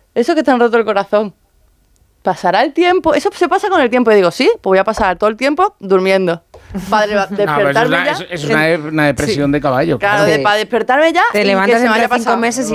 Eso que te han roto el corazón. ¿Pasará el tiempo? Eso se pasa con el tiempo. Y digo, sí, pues voy a pasar todo el tiempo durmiendo. Para despertarme es una depresión de caballo. Claro, para despertarme ya te y levantas que se me haya entre 5 pasado. meses y